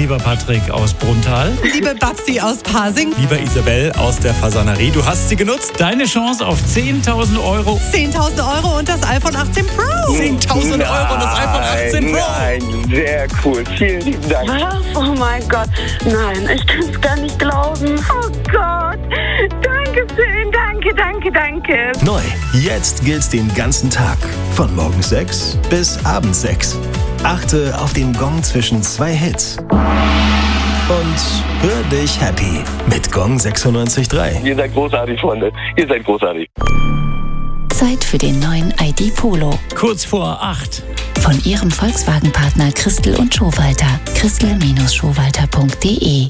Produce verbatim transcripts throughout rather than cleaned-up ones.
Lieber Patrick aus Bruntal. Liebe Babsi aus Pasing. Lieber Isabel aus der Fasanerie, du hast sie genutzt. Deine Chance auf zehntausend Euro. zehntausend Euro und das iPhone achtzehn Pro. zehntausend Euro und das iPhone achtzehn Pro. Nein, sehr cool. Vielen lieben Dank. Was? Oh mein Gott. Nein, ich kann es gar nicht glauben. Oh Gott. Dankeschön. Danke, danke, danke. Neu. Jetzt gilt's den ganzen Tag. Von morgens sechs bis abends sechs. Achte auf den Gong zwischen zwei Hits. Und hör dich happy mit Gong sechsundneunzig Komma drei. Ihr seid großartig, Freunde. Ihr seid großartig. Zeit für den neuen I D Polo. Kurz vor acht. Von Ihrem Volkswagen-Partner Christel und Schowalter. Christel Schowalter punkt de.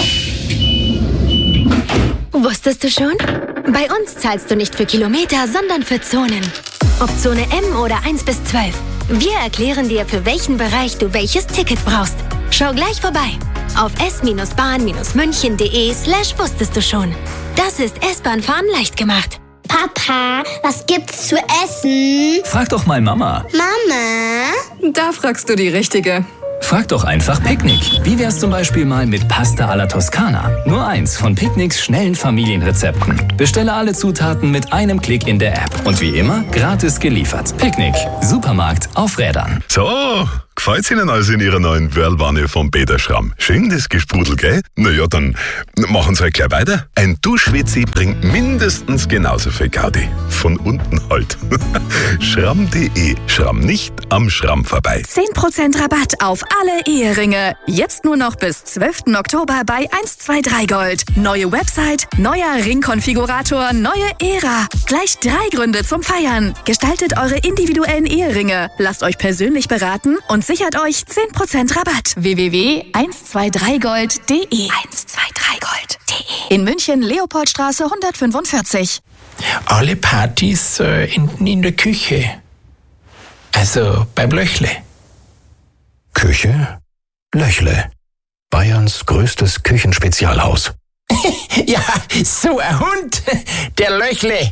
Wusstest du schon? Bei uns zahlst du nicht für Kilometer, sondern für Zonen. Ob Zone M oder eins bis zwölf. Wir erklären dir, für welchen Bereich du welches Ticket brauchst. Schau gleich vorbei auf s-bahn-münchen.de slash wusstest du schon. Das ist S-Bahn-Fahren leicht gemacht. Papa, was gibt's zu essen? Frag doch mal Mama. Mama? Da fragst du die Richtige. Frag doch einfach Picknick. Wie wär's zum Beispiel mal mit Pasta alla Toskana? Nur eins von Picknicks schnellen Familienrezepten. Bestelle alle Zutaten mit einem Klick in der App. Und wie immer, gratis geliefert. Picknick. Supermarkt auf Rädern. So, gefällt's Ihnen also in Ihrer neuen Whirlwanne vom Peter Schramm? Schön das Gesprudel, gell? Na ja, dann machen Sie halt gleich weiter. Ein Duschwitzi bringt mindestens genauso viel Gaudi. Von unten halt. Schramm punkt de. Schramm nicht am Schramm vorbei. zehn Prozent Rabatt auf alle Eheringe. Jetzt nur noch bis zwölften Oktober bei eins zwei drei Gold. Neue Website, neuer Ringkonfigurator, neue Ära. Gleich drei Gründe zum Feiern. Gestaltet eure individuellen Eheringe. Lasst euch persönlich beraten und sichert euch zehn Prozent Rabatt. w w w punkt eins zwei drei gold punkt de. eins zwei drei gold punkt de. In München, Leopoldstraße hundertfünfundvierzig. Alle Partys äh, hinten in der Küche. Also beim Löchle. Küche? Löchle. Bayerns größtes Küchenspezialhaus. Ja, so ein Hund. Der Löchle.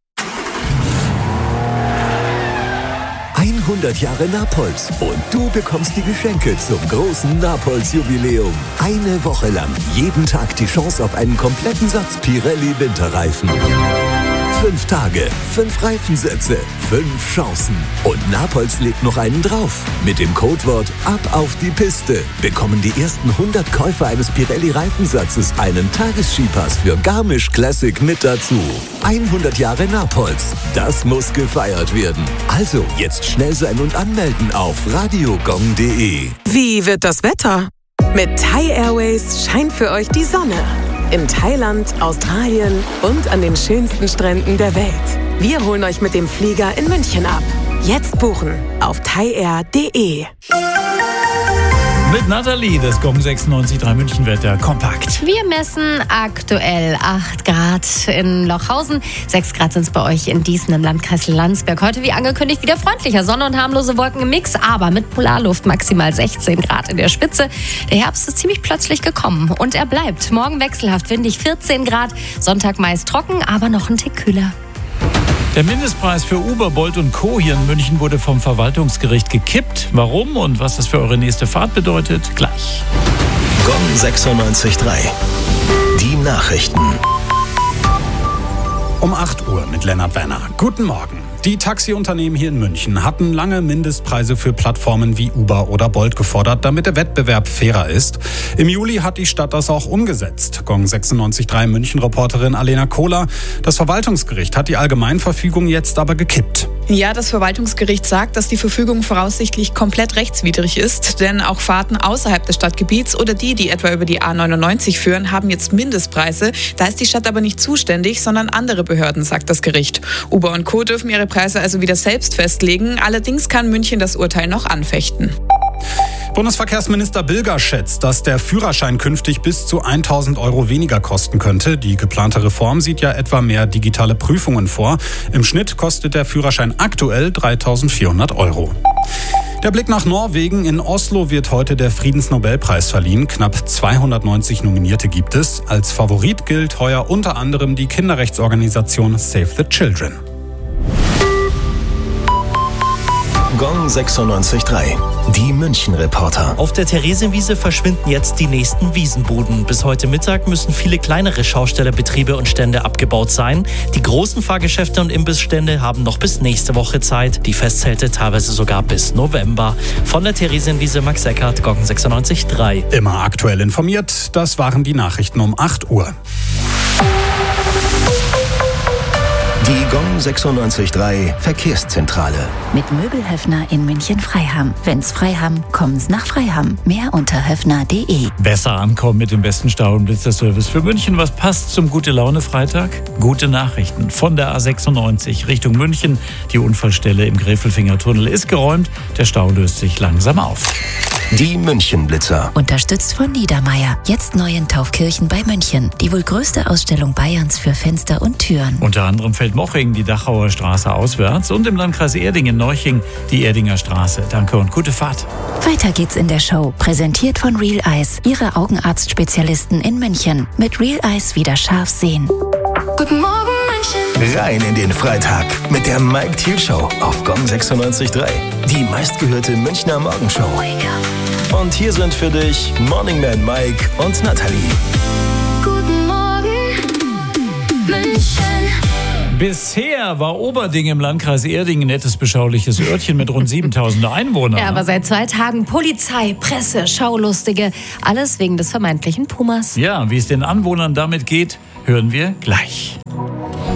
hundert Jahre Napolz und du bekommst die Geschenke zum großen Napolz-Jubiläum. Eine Woche lang, jeden Tag die Chance auf einen kompletten Satz Pirelli Winterreifen. Fünf Tage, fünf Reifensätze, fünf Chancen. Und Napolz legt noch einen drauf. Mit dem Codewort Ab auf die Piste bekommen die ersten hundert Käufer eines Pirelli-Reifensatzes einen Tagesskipass für Garmisch Classic mit dazu. hundert Jahre Napolz, das muss gefeiert werden. Also jetzt schnell sein und anmelden auf radiogong punkt de. Wie wird das Wetter? Mit Thai Airways scheint für euch die Sonne. In Thailand, Australien und an den schönsten Stränden der Welt. Wir holen euch mit dem Flieger in München ab. Jetzt buchen auf thaiair punkt de. Mit Nathalie, das Gong sechsundneunzig Komma drei München-Wetter kompakt. Wir messen aktuell acht Grad in Lochhausen. sechs Grad sind es bei euch in Diesen im Landkreis Landsberg. Heute, wie angekündigt, wieder freundlicher. Sonne und harmlose Wolken im Mix, aber mit Polarluft maximal sechzehn Grad in der Spitze. Der Herbst ist ziemlich plötzlich gekommen und er bleibt. Morgen wechselhaft windig vierzehn Grad. Sonntag meist trocken, aber noch ein Tick kühler. Der Mindestpreis für Uber, Bolt und Co. hier in München wurde vom Verwaltungsgericht gekippt. Warum und was das für eure nächste Fahrt bedeutet, gleich. Gong sechsundneunzig Komma drei. Die Nachrichten. Um acht Uhr mit Lennart Werner. Guten Morgen. Die Taxiunternehmen hier in München hatten lange Mindestpreise für Plattformen wie Uber oder Bolt gefordert, damit der Wettbewerb fairer ist. Im Juli hat die Stadt das auch umgesetzt. Gong sechsundneunzig Komma drei München-Reporterin Alena Kohler. Das Verwaltungsgericht hat die Allgemeinverfügung jetzt aber gekippt. Ja, das Verwaltungsgericht sagt, dass die Verfügung voraussichtlich komplett rechtswidrig ist, denn auch Fahrten außerhalb des Stadtgebiets oder die, die etwa über die A neunundneunzig führen, haben jetzt Mindestpreise. Da ist die Stadt aber nicht zuständig, sondern andere Behörden, sagt das Gericht. Uber und Co. dürfen ihre Preise also wieder selbst festlegen. Allerdings kann München das Urteil noch anfechten. Bundesverkehrsminister Bilger schätzt, dass der Führerschein künftig bis zu tausend Euro weniger kosten könnte. Die geplante Reform sieht ja etwa mehr digitale Prüfungen vor. Im Schnitt kostet der Führerschein aktuell dreitausendvierhundert Euro. Der Blick nach Norwegen. In Oslo wird heute der Friedensnobelpreis verliehen. Knapp zweihundertneunzig Nominierte gibt es. Als Favorit gilt heuer unter anderem die Kinderrechtsorganisation Save the Children. Gong sechsundneunzig Komma drei. Die München-Reporter. Auf der Theresienwiese verschwinden jetzt die nächsten Wiesenbuden. Bis heute Mittag müssen viele kleinere Schaustellerbetriebe und Stände abgebaut sein. Die großen Fahrgeschäfte und Imbissstände haben noch bis nächste Woche Zeit. Die Festzelte teilweise sogar bis November. Von der Theresienwiese Max Eckert, Gong sechsundneunzig Komma drei. Immer aktuell informiert. Das waren die Nachrichten um acht Uhr. Die Gong sechsundneunzig Komma drei Verkehrszentrale. Mit Möbelhöfner in München-Freiham. Wenn's Freiham, kommen's nach Freiham. Mehr unter höfner punkt de. Besser ankommen mit dem besten Stau- und Blitzerservice für München. Was passt zum Gute-Laune-Freitag? Gute Nachrichten von der A sechsundneunzig Richtung München. Die Unfallstelle im Gräfelfingertunnel ist geräumt. Der Stau löst sich langsam auf. Die München-Blitzer. Unterstützt von Niedermeyer. Jetzt neu in Taufkirchen bei München. Die wohl größte Ausstellung Bayerns für Fenster und Türen. Unter anderem fällt Moching die Dachauer Straße auswärts und im Landkreis Erding-Neuching die Erdinger Straße. Danke und gute Fahrt. Weiter geht's in der Show. Präsentiert von Real Eyes, Ihre Augenarztspezialisten in München. Mit Real Eyes wieder scharf sehen. Guten Morgen, München. Rein in den Freitag mit der Mike Thiel Show auf Gong sechsundneunzig Komma drei. Die meistgehörte Münchner Morgenshow. Und hier sind für dich Morning Man Mike und Nathalie. Guten Morgen, München. Bisher war Oberding im Landkreis Erding ein nettes, beschauliches Örtchen mit rund siebentausend Einwohnern. Ja, aber seit zwei Tagen Polizei, Presse, Schaulustige. Alles wegen des vermeintlichen Pumas. Ja, wie es den Anwohnern damit geht, hören wir gleich.